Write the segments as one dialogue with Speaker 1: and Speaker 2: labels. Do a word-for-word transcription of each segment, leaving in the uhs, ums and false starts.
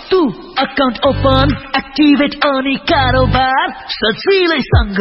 Speaker 1: तू account open activate अनि कारोबार सजिलैसँग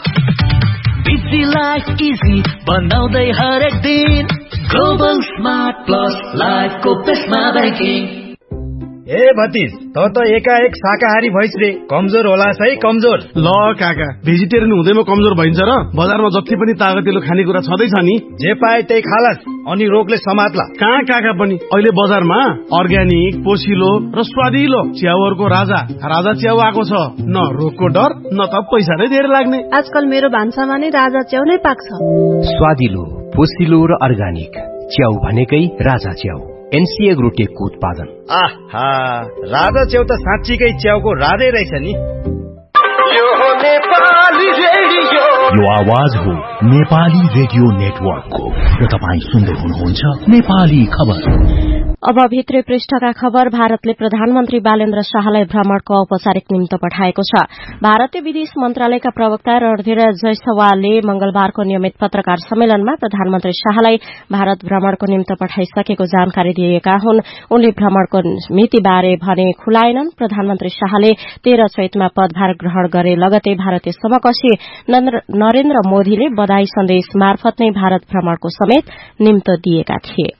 Speaker 1: बिजी लाइफ इजी बनाउँदै हरेक दिन ग्लोबल स्मार्ट प्लस लाइफको बेसमा ब्याङ्किङ।
Speaker 2: ए भतिज त त एकाएक शाकाहारी भइस रे, कमजोर होला है कमजोर।
Speaker 3: ल काका, भेजिटेरियन हुँदैमा कमजोर भइन्छ र? बजारमा जति पनि तागतिलो खानेकुरा छँदैछ नि,
Speaker 2: जे पाए त्यही खालास अनि रोगले समात्ला।
Speaker 3: कहाँ काका पनि अहिले बजारमा अर्ग्यानिक पोसिलो र स्वादिलो च्याउहरूको राजा राजा च्याउ आएको छ। न रोगको डर न त पैसा नै धेरै लाग्ने।
Speaker 4: आजकल मेरो भान्सामा नै राजा च्याउ नै पाक्छ।
Speaker 5: स्वादिलो पोसिलो र अर्ग्यानिक च्याउ भनेकै राजा च्याउ, एनसीए ग्रुटेकको उत्पादन।
Speaker 2: आहा, राजा च्याउ त साँच्चीकै च्याउको राधे रहेछ नि।
Speaker 6: यो नेपाली रेडियो,
Speaker 7: यो आवाज हो नेपाली रेडियो नेटवर्कको र तपाईँ सुन्दै हुनुहुन्छ नेपाली खबर।
Speaker 8: अब भित्री पृष्ठका खबर। भारतले प्रधानमन्त्री बालेन्द्र शाहलाई भ्रमणको औपचारिक निम्तो पठाएको छ। भारतीय विदेश मन्त्रालयका प्रवक्ता रणधीर जयसवालले मंगलबारको नियमित पत्रकार सम्मेलनमा प्रधानमन्त्री शाहलाई भारत भ्रमणको निम्तो पठाइसकेको जानकारी दिएका हुन्। उनले भ्रमणको मितिबारे भने खुलाएनन्। प्रधानमन्त्री शाहले तेह्र चैतमा पदभार ग्रहण गरे लगतै भारतीय समकक्षी नरेन्द्र मोदीले बधाई सन्देश मार्फत नै भारत भ्रमणको समेत निम्तो दिएका थिए।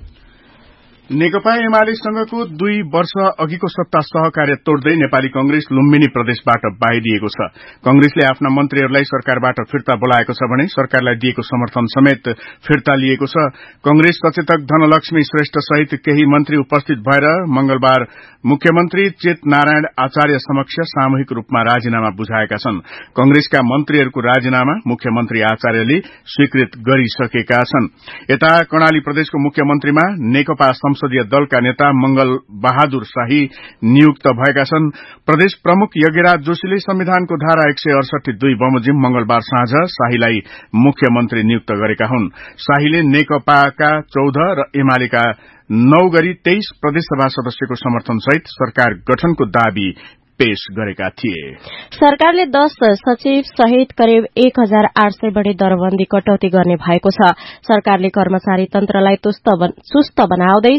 Speaker 9: नेकपा एमालेसँगको दुई वर्ष अघिको सत्ता सहकार्य तोड्दै नेपाली कंग्रेस लुम्बिनी प्रदेशबाट बाहिरिएको छ। कंग्रेसले आफ्ना मन्त्रीहरूलाई सरकारबाट फिर्ता बोलाएको छ भने सरकारलाई दिएको समर्थन समेत फिर्ता लिएको छ। कंग्रेस सचेतक धनलक्ष्मी श्रेष्ठ सहित केही मन्त्री उपस्थित भएर मंगलबार मुख्यमन्त्री चेत नारायण आचार्य समक्ष सामूहिक रूपमा राजीनामा बुझाएका छन्। कंग्रेसका मन्त्रीहरूको राजीनामा मुख्यमन्त्री आचार्यले स्वीकृत गरिसकेका छन्। यता कर्णाली प्रदेशको मुख्यमन्त्रीमा नेकपा संसदीय दलका नेता मंगल बहादुर शाही नियुक्त भएका छन्। प्रदेश प्रमुख यज्ञराज जोशीले संविधानको धारा एक सय अडसठी दुई बमोजिम मंगलबार साँझ शाहीलाई मुख्यमन्त्री नियुक्त गरेका हुन्। शाहीले नेकपाका चौध र एमालेका नौ गरी तेइस प्रदेशसभा सदस्यको समर्थन सहित सरकार गठनको दावी पेश गरेका थिए।
Speaker 8: सरकारले दश सचिव सहित करिब एक हजार आठ सय बढ़ी दरबन्दी कटौती गर्ने भएको छ। सरकारले कर्मचारी तन्त्रलाई चुस्त बनाउँदै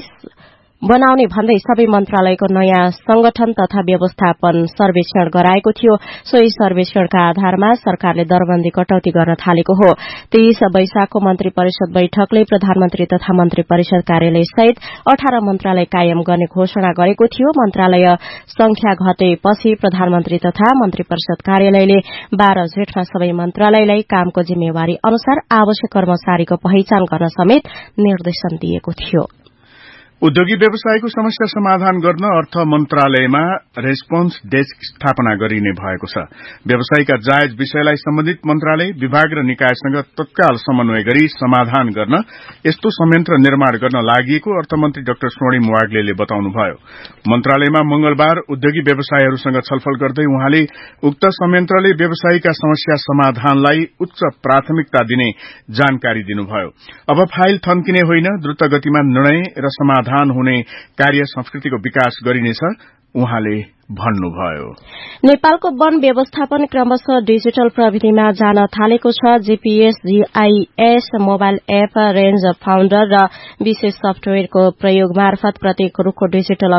Speaker 8: बनाउने भन्दै सबै मन्त्रालयको नयाँ संगठन तथा व्यवस्थापन सर्वेक्षण गराएको थियो। सोही सर्वेक्षणका आधारमा सरकारले दरबन्दी कटौती गर्न थालेको हो। तेइस वैशाखको मन्त्री परिषद बैठकले प्रधानमन्त्री तथा मन्त्री परिषद कार्यालय सहित अठारह मन्त्रालय कायम गर्ने घोषणा गरेको थियो। मन्त्रालय संख्या घटेपछि प्रधानमन्त्री तथा मन्त्री परिषद कार्यालयले बाह्र जेठमा सबै मन्त्रालयलाई कामको जिम्मेवारी अनुसार आवश्यक कर्मचारीको पहिचान गर्न समेत निर्देशन दिएको थियो।
Speaker 9: उद्योगी व्यवसायको समस्या समाधान गर्न अर्थ मन्त्रालयमा रेस्पोन्स डेस्क स्थापना गरिने भएको छ। व्यवसायीका जायज विषयलाई सम्बन्धित मन्त्रालय विभाग र निकायसँग तत्काल समन्वय गरी समाधान गर्न यस्तो संयन्त्र निर्माण गर्न लागि अर्थमन्त्री डाक्टर स्वर्णिम वाग्लेले बताउनुभयो। मन्त्रालयमा मंगलबार उद्योगी व्यवसायीहरूसँग छलफल गर्दै उहाँले उक्त संयन्त्रले व्यवसायीका समस्या समाधानलाई उच्च प्राथमिकता दिने जानकारी दिनुभयो। अब फाइल थन्किने होइन, द्रुत गतिमा निर्णय र समाधान हुने कार्य संस्कृतिको विकास गरिनेछ उहाँले भन्नुभयो।
Speaker 8: नेपालको वन व्यवस्थापन क्रमशः डिजिटल प्रविधिमा जान थालेको छ। GPS, GIS, mobile app, range founder र विशेष सफ्टवेयरको प्रयोग मार्फत प्रत्येक रूखको डिजिटल